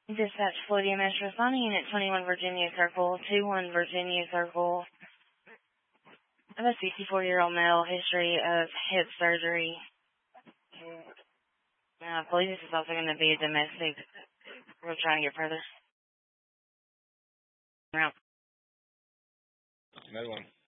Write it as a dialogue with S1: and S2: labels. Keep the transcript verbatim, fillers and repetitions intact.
S1: Dispatch Floyd E M S responding unit twenty-one Virginia Circle, two one Virginia Circle. I have a sixty-four-year-old male, history of hip surgery. Uh, I believe this is also going to be a domestic. We're trying to get further. Route.
S2: Another one.